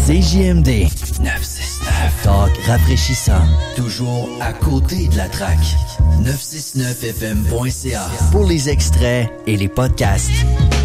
CJMD 969. Talk rafraîchissant. Toujours à côté de la traque. 969fm.ca pour les extraits et les podcasts.